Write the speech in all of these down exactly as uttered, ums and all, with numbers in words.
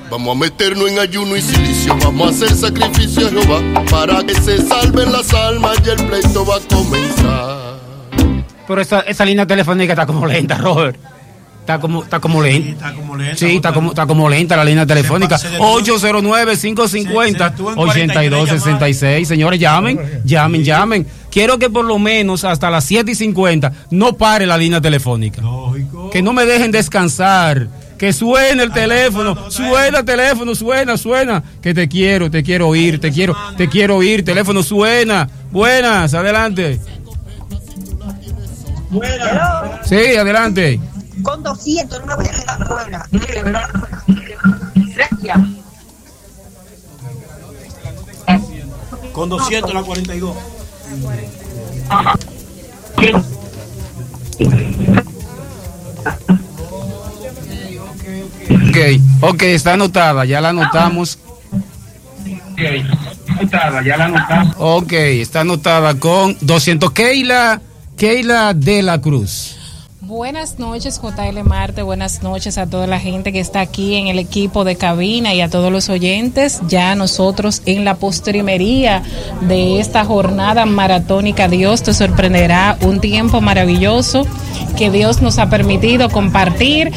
Vamos a meternos en ayuno y silicio, vamos a hacer sacrificio a Jehová para que se salven las almas y el pleito va a comenzar. Pero esa, esa línea telefónica está como lenta, Robert. Está como, está como lenta. Sí, está como lenta. Sí, está como, está como lenta la línea telefónica. ocho cero nueve, cinco cinco cero, ocho dos seis seis. Señores, llamen, llamen, llamen. Quiero que por lo menos hasta las siete y cincuenta no pare la línea telefónica. Lógico. Que no me dejen descansar. Que suene el teléfono. Suena el teléfono, suena, suena. Que te quiero, te quiero oír, te quiero, te quiero oír. Teléfono suena. Buenas, adelante. Buenas. Sí, adelante. Con doscientos, no me voy a dejar buena. Gracias. Con doscientos la cuarenta y dos. Ok, ok, está anotada, ya la anotamos. Ok, anotada, ya la anotamos. Ok, está anotada con doscientos. Keila, Keila de la Cruz. Buenas noches, J L Marte, buenas noches a toda la gente que está aquí en el equipo de cabina y a todos los oyentes. Ya nosotros en la postrimería de esta jornada maratónica, Dios te sorprenderá, un tiempo maravilloso que Dios nos ha permitido compartir.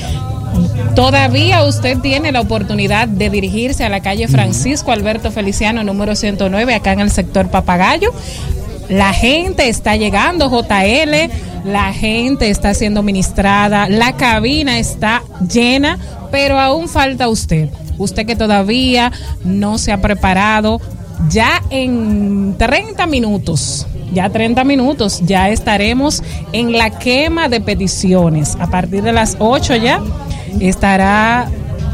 Todavía usted tiene la oportunidad de dirigirse a la calle Francisco Alberto Feliciano, número ciento nueve, acá en el sector Papagayo. La gente está llegando, J L, la gente está siendo ministrada, la cabina está llena, pero aún falta usted. Usted que todavía no se ha preparado, ya en treinta minutos, ya treinta minutos, ya estaremos en la quema de peticiones. A partir de las ocho ya estará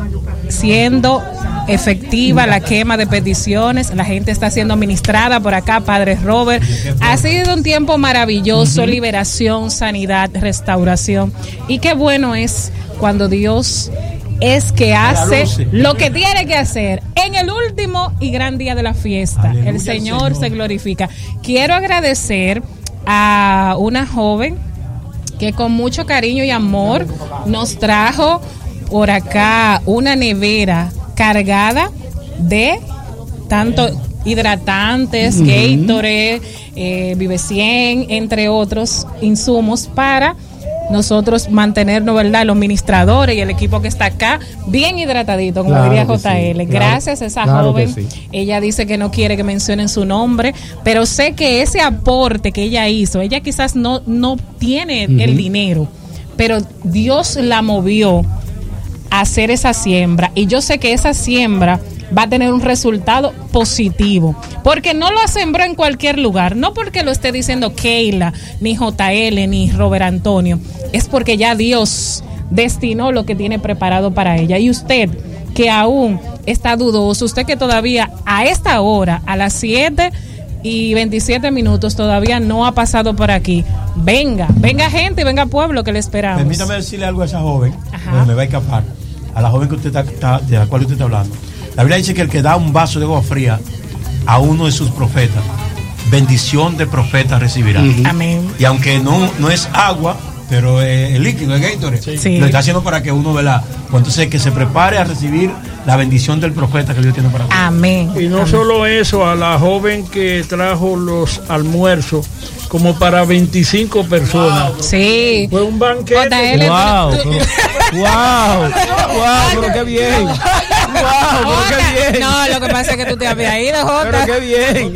siendo efectiva la quema de peticiones, la gente está siendo ministrada por acá, Padre Robert. Ha sido un tiempo maravilloso, uh-huh. Liberación, sanidad, restauración, y qué bueno es cuando Dios es que hace lo que tiene que hacer en el último y gran día de la fiesta. Aleluya, el Señor, Señor se glorifica. Quiero agradecer a una joven que con mucho cariño y amor nos trajo por acá una nevera cargada de tanto hidratantes, uh-huh. Gatorade, eh, Vive cien, entre otros insumos para nosotros mantenernos, ¿verdad?, los ministradores y el equipo que está acá bien hidratadito, como claro diría J L. Sí, Gracias claro, a esa claro joven. Sí. Ella dice que no quiere que mencionen su nombre, pero sé que ese aporte que ella hizo, ella quizás no, no tiene uh-huh. el dinero, pero Dios la movió a hacer esa siembra, y yo sé que esa siembra va a tener un resultado positivo, porque no lo sembró en cualquier lugar, no porque lo esté diciendo Keila, ni J L, ni Robert Antonio, es porque ya Dios destinó lo que tiene preparado para ella. Y usted que aún está dudoso, usted que todavía a esta hora, a las siete y veintisiete minutos, todavía no ha pasado por aquí, venga, venga gente, venga pueblo, que le esperamos. Permítame decirle algo a esa joven, no me va a escapar, a la joven que usted está, está, de la cual usted está hablando. La Biblia dice que el que da un vaso de agua fría a uno de sus profetas, bendición de profeta recibirá. Uh-huh. Amén. Y aunque no, no es agua, pero es el líquido, es Gatorade, sí. Sí. Lo está haciendo para que uno, ¿verdad? Pues entonces que se prepare a recibir la bendición del profeta que Dios tiene para nosotros. Amén. Y no Amén. Solo eso, a la joven que trajo los almuerzos como para veinticinco personas. Wow. Sí. Fue un banquete. J L, wow, pero, wow, wow, pero qué bien. Wow, pero qué bien. No, lo que pasa es que tú te habías ido, Jota. Pero qué bien.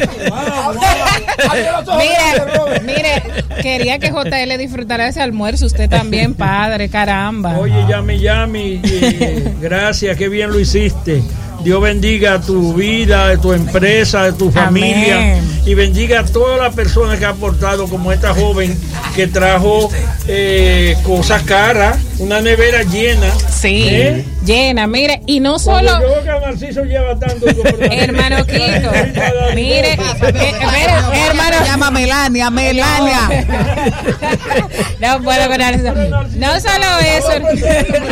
Mire, mire, quería que J L disfrutara ese almuerzo. Usted también, padre, caramba. Oye, Yami, Yami, eh, gracias, qué bien lo hiciste. Dios bendiga tu vida, de tu empresa, de tu familia. Amén. Y bendiga a todas las personas que ha aportado, como esta joven que trajo eh, cosas caras, una nevera llena. Sí, ¿eh? Llena, mire, y no solo. Cuando yo veo que Narciso lleva tanto. Hermano Kiko, mire, eh, hermano. Se llama Melania, Melania. No, no puedo con Narciso. No solo eso.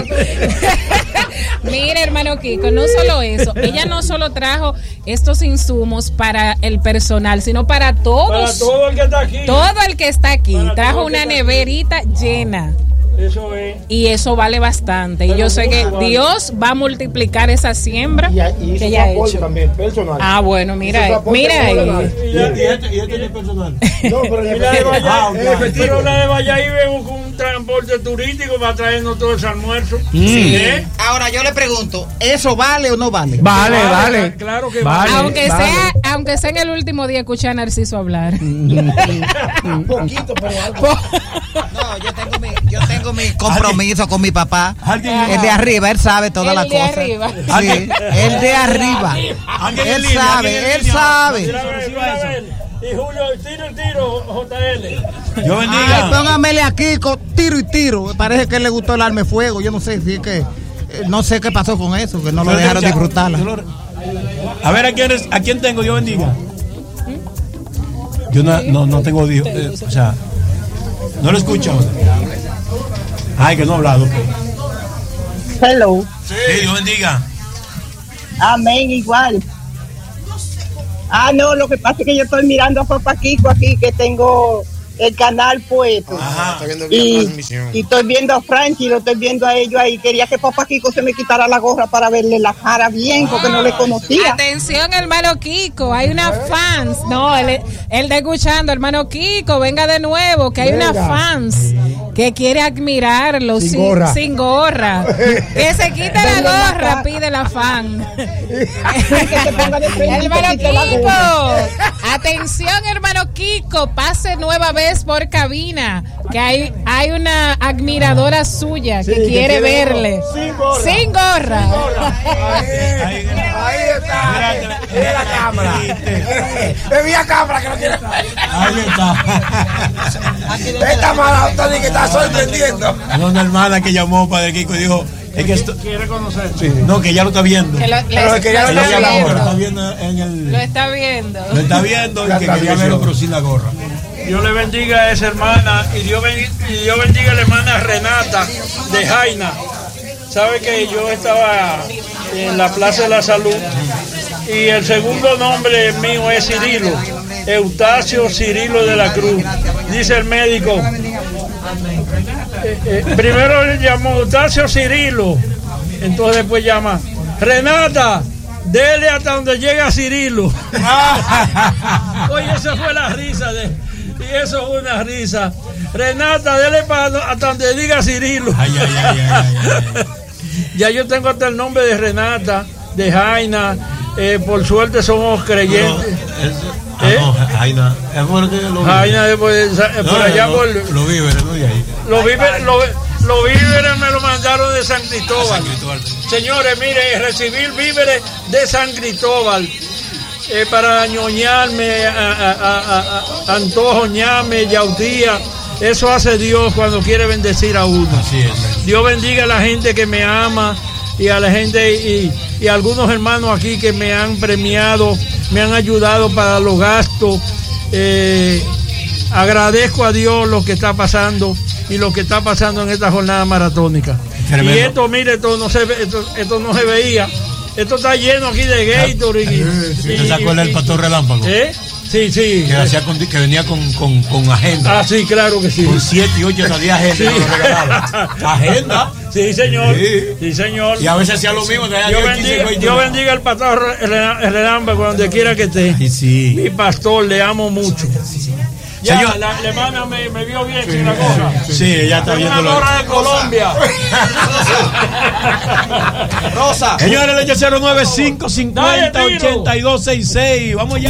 Mire, hermano Kiko, no solo eso. Ella no solo trajo estos insumos para el personal, sino para todos. Para todo el que está aquí. Todo el que está aquí. Para trajo una neverita llena. Eso es. Y eso vale bastante. Y yo sé que Dios va a multiplicar esa siembra y, y que ella ha hecho. También, personal. Ah, bueno, mira, mira ahí. Y este, y este es personal. No, pero y la de Valladolid, pero la de Valladolid vemos con un transporte turístico para traernos todo ese almuerzo. Sí. ¿Eh? Ahora yo le pregunto, ¿eso vale o no vale? Vale, vale. vale. Claro que vale. vale. Aunque vale. sea, aunque sea en el último día escuché a Narciso hablar. Un poquito, pero algo. No, yo tengo mi, yo tengo mi compromiso con mi papá. ¿Alguien? El de arriba, él sabe todas las El de cosas. arriba. Sí, el de arriba. ¿Alguien en Él línea? ¿Alguien sabe, en él línea? sabe. Mira a ver, mira a ver. Y Julio, tiro y tiro, J L. Yo Ay, bendiga. póngamele aquí con tiro y tiro. Parece que le gustó el arma de fuego. Yo no sé si es que. eh, No sé qué pasó con eso, que no lo dejaron disfrutarla. A ver, ¿a quién, es- ¿a quién tengo? Yo bendiga. Yo no, no, no tengo, dijo, eh, o sea, no lo escucho. Ay, que no ha hablado. Okay. Hello. Sí, Dios bendiga. Amén, igual. Ah, no, lo que pasa es que yo estoy mirando a Papá Kiko aquí, que tengo el canal puesto. Ajá. Y, y estoy viendo a Frankie, lo estoy viendo a ellos ahí. Quería que Papá Kiko se me quitara la gorra para verle la cara bien, porque no le conocía. Atención, hermano Kiko, hay una fans. No, él, él está escuchando, hermano Kiko, venga de nuevo, que hay una Venga. fans que quiere admirarlo Sin sin, gorra. sin gorra. Que se quite la gorra, pide la fan. Que se ponga de frente y se Hermano quite la Kiko, gorra. atención, hermano Kiko, pase nueva vez por cabina, que hay, hay una admiradora suya Sí, que que quiere quiere verle sin gorra. sin gorra. Ahí, ahí está. Mira la cámara. Me vi a cámara que no quiere. Ahí está. Esta mala Tony que está sorprendiendo. Una hermana que llamó para el Kiko y dijo, es que esto, Quiere conocer. sí, no, que ya lo está viendo. Que lo, le- Pero lo que ya está lo Ella la gorra, lo está viendo. viendo en el, Lo está viendo. lo está viendo y La que quería transmisión. verlo pero sin la gorra. Dios le bendiga a esa hermana y Dios, ben- y Dios bendiga a la hermana Renata de Jaina. Sabe que yo estaba en la Plaza de la Salud y el segundo nombre mío es Cirilo, Eustacio Cirilo de la Cruz. Dice el médico, eh, eh, primero le llamó Eustacio Cirilo, entonces después llama Renata, dele hasta donde llega Cirilo. Oye, esa fue la risa de, y eso fue una risa. Renata, dele para hasta donde diga Cirilo. Ay, ay, ay, ay, ay, ay. Ya yo tengo hasta el nombre de Renata, de Jaina. Eh, por suerte somos creyentes. Ah, ¿Eh? no, Jaina. Es bueno que lo Jaina, después, eh, por No, allá no, por. Los víveres, ¿no? De ahí. Los víveres, los, los víveres me lo mandaron de San Cristóbal. Señores, mire, recibir víveres de San Cristóbal. Eh, para ñoñarme, a, a, a, a, a antojo, ñame, yautía. Eso hace Dios cuando quiere bendecir a uno. Así es. Dios bendiga a la gente que me ama y a la gente y, y a algunos hermanos aquí que me han premiado, me han ayudado para los gastos. Eh, agradezco a Dios lo que está pasando y lo que está pasando en esta jornada maratónica. Tremendo. Y esto, mire, esto no se ve- esto, esto no se veía. Esto está lleno aquí de Gatorade. y- ¿Usted y- se acuerda del pastor relámpago? ¿Eh? Sí, sí. Que, hacía con- que venía con, con, con agenda. Ah, sí, claro que sí. Con siete y ocho salía agenda. Sí. Y nos lo regalaba. Agenda. Sí, señor. Sí. Sí, señor. Y a veces hacía lo mismo. traía Dios diez, quince, bendiga, veinte. Dios bendiga al pastor Relámpago donde quiera que esté. Ay, sí. Mi pastor, le amo mucho. Ya, Señor. la, la hermana me, me vio bien sin la gorra. Sí, ella está Es una viendo gorra de Colombia. Rosa. Señores, el cero nueve cinco cinco cero ocho dos seis seis. Vamos ya.